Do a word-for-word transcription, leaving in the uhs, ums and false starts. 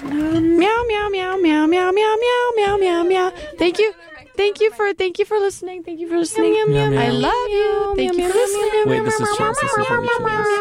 Meow, meow, meow, meow, meow, meow, meow, meow, meow, meow. Thank you. Thank you for thank you for listening. Thank you for listening. Meow, meow. I love you. Thank you for listening. Wait, this is Chance. This is Baby Chance.